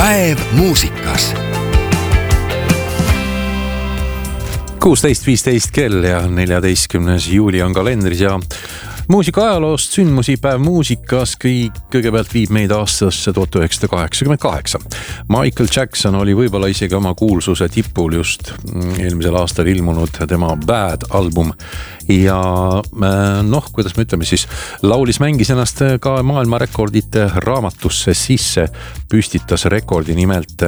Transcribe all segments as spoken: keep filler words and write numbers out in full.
Päev muusikas. kuusteist viisteist kell ja neljateistkümnes juuli on kalendris ja muusika ajaloost sündmusi Päev muusikas kõigepealt viib meid aastasse tuhat üheksasada kaheksakümmend kaheksa. Michael Jackson oli võib-olla isegi oma kuulsuse tipul just eelmisel aastal ilmunud tema Bad album ja noh, kuidas me ütleme siis, laulis mängis ennast ka maailmarekordite raamatusse sisse, püstitas rekordi nimelt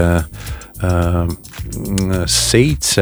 seitse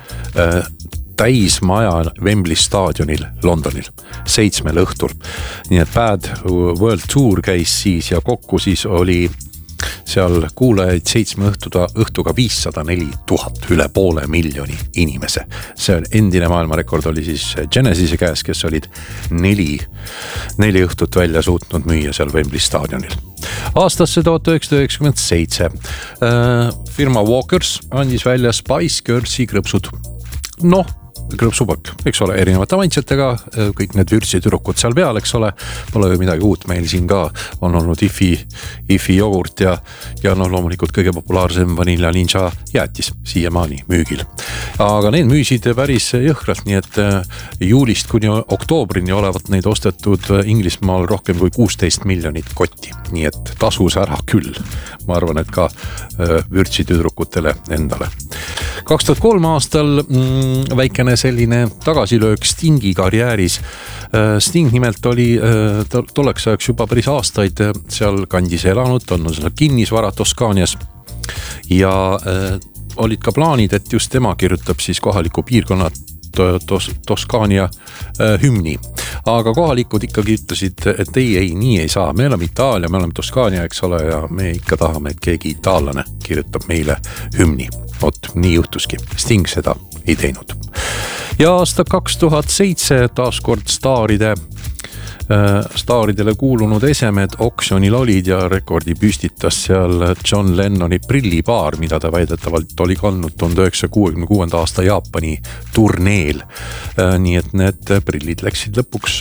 täismaja Wembley staadionil Londonil, seitsmel õhtul. Nii et Bad World Tour käis siis ja kokku siis oli seal kuulajaid seitsme õhtuga, õhtuga viissada neli tuhat, üle poole miljoni inimese. See endine maailmarekord oli siis Genesise käes, kes olid neli, neli õhtut välja suutnud müüa seal Wembley staadionil. Aastasse tuhat üheksasada üheksakümmend seitse firma Walkers andis välja Spice Girlsi krõpsud. Noh, krõpsupakk, eks ole, erinevate maitsetega, kõik need vürtsitürukud seal peal, eks ole, pole ju midagi uut, meil siin ka on olnud Ifi, Ifi jogurt ja, ja noh, loomulikult kõige populaarsem Vanilla Ninja jäätis siiamaani müügil. Aga need müüsid päris jõhkralt, nii et juulist kuni oktoobrini olevat neid ostetud Inglismaal rohkem kui kuusteist miljonit kotti, nii et tasus ära küll. Ma arvan, et ka vürtsitüdrukutele endale. kaks tuhat kolm aastal mm, väikene selline tagasilöök Stingi karjääris. Sting nimelt oli tolleks ajaks juba päris aastaid seal kandis elanud, on seal kinnisvara Toskaanias ja olid ka plaanid, et just tema kirjutab siis kohaliku piirkonna Tos- Toskaania hümni. Aga kohalikud ikkagi ütlesid, et ei, ei, nii ei saa. Me oleme Itaalia, me oleme Toskaania, eks ole, ja me ikka tahame, et keegi itaallane kirjutab meile hümni. Ot, nii juhtuski. Sting seda ei teinud. Ja aasta kaks tuhat seitse taaskord staaride staaridele kuulunud esemed oksjonil olid ja rekordi püstitas seal John Lennoni prillipaar, mida ta väidetavalt oli kandnud tuhande üheksasaja kuuekümne kuuenda aasta Jaapani turneel. Nii et need prillid läksid lõpuks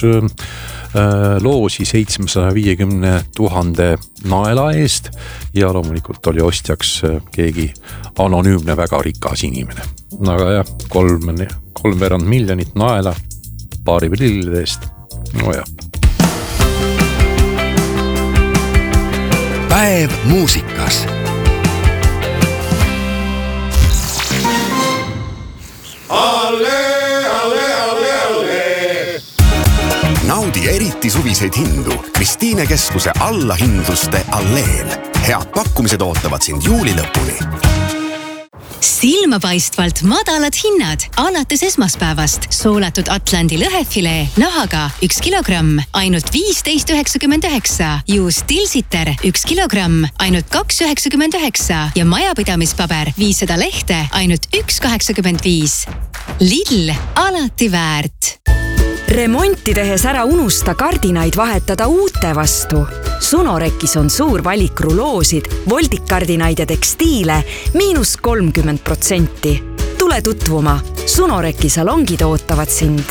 loosi seitsmesaja viiekümne tuhande naela eest ja loomulikult oli ostjaks keegi anonüümne väga rikas inimene. Aga jah, kolm, kolmveerand miljonit naela paari prillide eest. No jah. Päev muusikas. Alle, alle, alle, alle. Naudi eriti suviseid hindu Kristiine keskuse allahindluste alleel. Head pakkumised ootavad sind juuli lõpuni. Silmapaistvalt madalad hinnad alates esmaspäevast. Soolatud Atlandi lõhefilee nahaga üks kilogramm, ainult viisteist üheksakümmend üheksa. Juus Tilsiter üks kilogramm, ainult kaks üheksakümmend üheksa. Ja majapidamispaber viissada lehte, ainult üks kaheksakümmend viis. Lidl, alati väärt. Remonti tehes ära unusta kardinaid vahetada uute vastu. Sunorekis on suur valik ruloosid, voldikardinaid ja tekstiile miinus kolmkümmend protsenti. Tule tutvuma. Sunoreki salongid ootavad sind.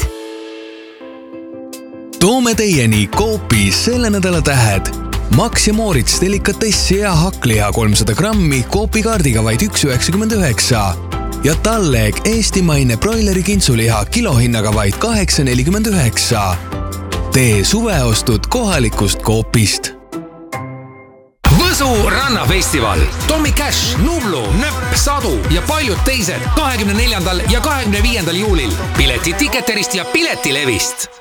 Toome teieni Coopi selle nädala tähed. Max ja Moritz delikatessi ja hakkliha kolmsada grammi Coopi kaardiga vaid üks üheksakümmend üheksa. Ja talleeg eestimaine broileri kintsuliha kilohinnaga vaid kaheksa nelikümmend üheksa. Tee suveostud kohalikust Coopist. Võsu rannafestival. Tommy Cash, Nublu, Nöpp, Sadu ja paljud teised kahekümne neljandal ja kahekümne viiendal juulil. Piletid Ticketerist ja Piletilevist.